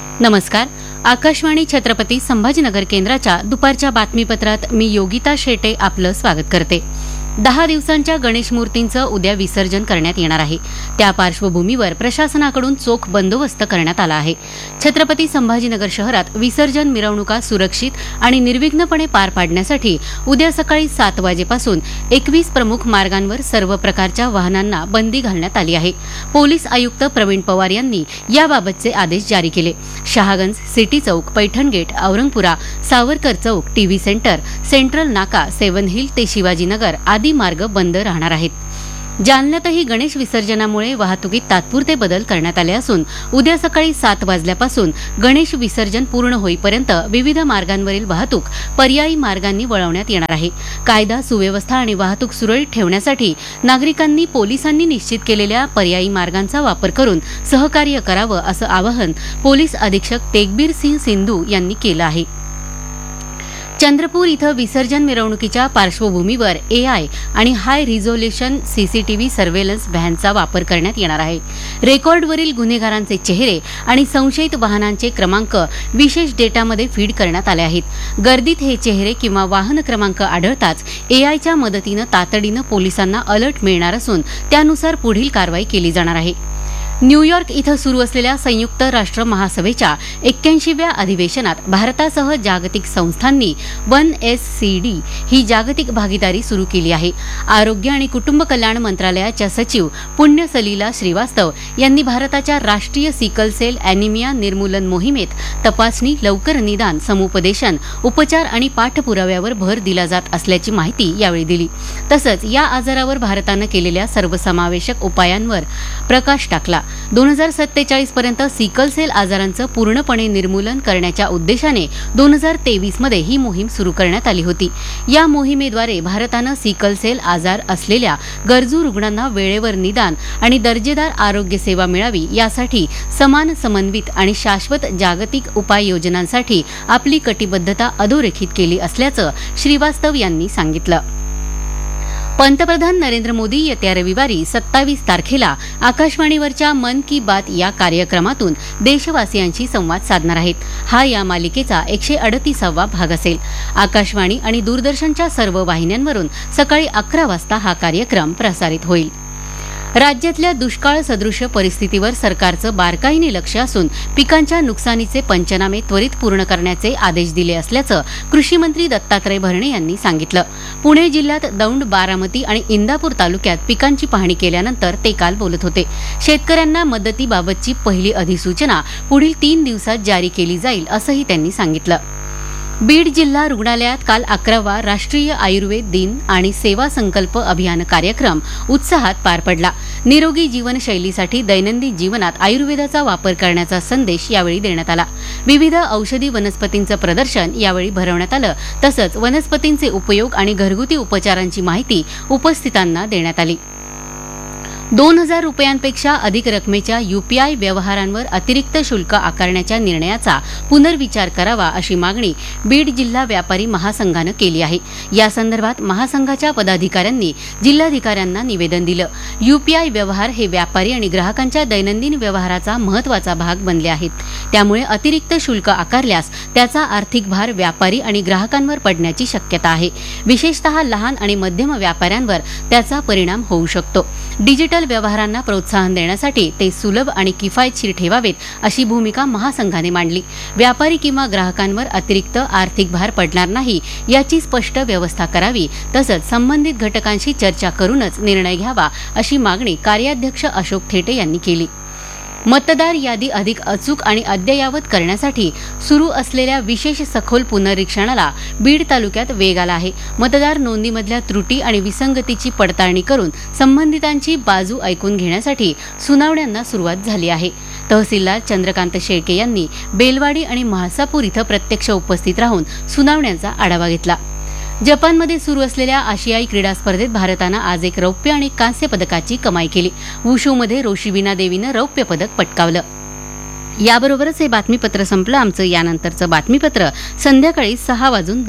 नमस्कार. आकाशवाणी छत्रपती संभाजीनगर केंद्राच्या दुपारच्या बातमीपत्रात मी योगिता शेटे आपलं स्वागत करते. 10 दिवसांच्या गणेश मूर्तींचं उद्या विसर्जन करण्यात येणार आहे. त्या पार्श्वभूमीवर प्रशासनाकडून चोख बंदोबस्त करण्यात आला आहे. छत्रपती संभाजीनगर शहरात विसर्जन मिरवणुका सुरक्षित आणि निर्विघ्नपणे पार पाडण्यासाठी उद्या सकाळी 7 वाजेपासून 21 प्रमुख मार्गांवर सर्व प्रकारच्या वाहनांना बंदी घालण्यात आली आहे. पोलीस आयुक्त प्रवीण पवार यांनी याबाबतचे आदेश जारी केले. शहागंज, सिटी चौक, पैठण गेट, औरंगपुरा, सावरकर चौक, टीव्ही सेंटर, सेंट्रल नाका, 7 हिल ते शिवाजीनगर आदी मार्ग बंद राहणार आहेत. जालन्यातही गणेश विसर्जनामुळे वाहतुकीत तात्पुरते बदल करण्यात आले असून उद्या सकाळी 7 वाजल्यापासून गणेश विसर्जन पूर्ण होईपर्यंत विविध मार्गांवरील वाहतूक पर्यायी मार्गांनी वळवण्यात येणार आहे. कायदा, सुव्यवस्था आणि वाहतूक सुरळीत ठेवण्यासाठी नागरिकांनी पोलिसांनी निश्चित केलेल्या पर्यायी मार्गांचा वापर करून सहकार्य करावं असं आवाहन पोलीस अधीक्षक तेगबीर सिंह सिंधू यांनी केलं आहे. चंद्रपूर इथं विसर्जन मिरवणुकीच्या पार्श्वभूमीवर एआय आणि हाय रिझोल्युशन सीसीटीव्ही सर्व्हेलन्स व्हॅनचा वापर करण्यात येणार आहे. रेकॉर्डवरील गुन्हेगारांचे चेहरे आणि संशयित वाहनांचे क्रमांक विशेष डेटामध्ये फीड करण्यात आले आहेत. गर्दीत हे चेहरे किंवा वाहन क्रमांक आढळताच एआयच्या मदतीनं तातडीनं पोलिसांना अलर्ट मिळणार असून त्यानुसार पुढील कारवाई केली जाणार आहे. न्यूयॉर्क इथं सुरू असलेल्या संयुक्त राष्ट्र महासभेच्या 81व्या अधिवेशनात भारतासह जागतिक संस्थांनी 1SCD ही जागतिक भागीदारी सुरू केली आहे. आरोग्य आणि कुटुंब कल्याण मंत्रालयाच्या सचिव पुण्य सलीला श्रीवास्तव यांनी भारताच्या राष्ट्रीय सिकल सेल अॅनिमिया निर्मूलन मोहिमेत तपासणी, लवकर निदान, समुपदेशन, उपचार आणि पाठपुराव्यावर भर दिला जात असल्याची माहिती यावेळी दिली. तसंच या आजारावर भारतानं केलेल्या सर्वसमावेशक उपायांवर प्रकाश टाकला. 2047 पर्यंत सिकल सेल आजारांचं पूर्णपणे निर्मूलन करण्याच्या उद्देशाने 2023 मध्ये ही मोहीम सुरू करण्यात आली होती. या मोहिमेद्वारे भारतानं सिकल सेल आजार असलेल्या गरजू रुग्णांना वेळेवर निदान आणि दर्जेदार आरोग्य सेवा मिळावी यासाठी समान, समन्वित आणि शाश्वत जागतिक उपाययोजनांसाठी आपली कटिबद्धता अधोरेखित केली असल्याचं श्रीवास्तव यांनी सांगितलं. पंतप्रधान नरेंद्र मोदी येत्या रविवारी 27 तारखेला आकाशवाणीवरच्या मन की बात या कार्यक्रमातून देशवासियांशी संवाद साधणार आहेत. हा या मालिकेचा 138वा भाग असेल. आकाशवाणी आणि दूरदर्शनच्या सर्व वाहिन्यांवरून सकाळी 11 वाजता हा कार्यक्रम प्रसारित होईल. राज्यातल्या दुष्काळ सदृश्य परिस्थितीवर सरकारचं बारकाईने लक्ष असून पिकांच्या नुकसानीचे पंचनामे त्वरित पूर्ण करण्याचे आदेश दिले असल्याचं कृषी मंत्री दत्तात्रय भरणे यांनी सांगितलं. पुणे जिल्ह्यात दौंड, बारामती आणि इंदापूर तालुक्यात पिकांची पाहणी केल्यानंतर ते काल बोलत होते. शेतकऱ्यांना मदतीबाबतची पहिली अधिसूचना पुढील 3 दिवसात जारी केली जाईल असंही त्यांनी सांगितलं. बीड जिल्हा रुग्णालयात काल 11वा राष्ट्रीय आयुर्वेद दिन आणि सेवा संकल्प अभियान कार्यक्रम उत्साहात पार पडला. निरोगी जीवनशैलीसाठी दैनंदिन जीवनात आयुर्वेदाचा वापर करण्याचा संदेश यावेळी देण्यात आला. विविध औषधी वनस्पतींचं प्रदर्शन यावेळी भरवण्यात आलं. तसंच वनस्पतींचे उपयोग आणि घरगुती उपचारांची माहिती उपस्थितांना देण्यात आली. 2000 रुपयांपेक्षा अधिक रकमेच्या यूपीआय व्यवहारांवर अतिरिक्त शुल्क आकारण्याच्या निर्णयाचा पुनर्विचार करावा अशी मागणी बीड जिल्हा व्यापारी महासंघानं केली आहे. यासंदर्भात महासंघाच्या पदाधिकाऱ्यांनी जिल्हाधिकाऱ्यांना निवेदन दिलं. यूपीआय व्यवहार हे व्यापारी आणि ग्राहकांच्या दैनंदिन व्यवहाराचा महत्वाचा भाग बनले आहेत. त्यामुळे अतिरिक्त शुल्क आकारल्यास त्याचा आर्थिक भार व्यापारी आणि ग्राहकांवर पडण्याची शक्यता आहे. विशेषतः लहान आणि मध्यम व्यापाऱ्यांवर त्याचा परिणाम होऊ शकतो. डिजिटल व्यवहारांना प्रोत्साहन देण्यासाठी ते सुलभ आणि किफायतशीर ठेवावेत अशी भूमिका महासंघाने मांडली. व्यापारी किंवा ग्राहकांवर अतिरिक्त आर्थिक भार पडणार नाही याची स्पष्ट व्यवस्था करावी. तसंच संबंधित घटकांशी चर्चा करूनच निर्णय घ्यावा अशी मागणी कार्याध्यक्ष अशोक थेटे यांनी केली. मतदार यादी अधिक अचूक आणि अद्ययावत करण्यासाठी सुरू असलेल्या विशेष सखोल पुनरीक्षणाला बीड तालुक्यात वेग आला आहे. मतदार नोंदणीमधल्या त्रुटी आणि विसंगतीची पडताळणी करून संबंधितांची बाजू ऐकून घेण्यासाठी सुनावण्यांना सुरुवात झाली आहे. तहसीलदार चंद्रकांत शेळके यांनी बेलवाडी आणि म्हाळसापूर इथं प्रत्यक्ष उपस्थित राहून सुनावण्यांचा आढावा घेतला. जपानमध्ये सुरू असलेल्या आशियाई क्रीडा स्पर्धेत भारतानं आज एक रौप्य आणि कांस्य पदकाची कमाई केली. वुशूमध्ये रोशिबिना देवीनं रौप्य पदक पटकावलं. याबरोबरच हे बातमीपत्र संपलं. आमचं यानंतरचं बातमीपत्र संध्याकाळी 6:10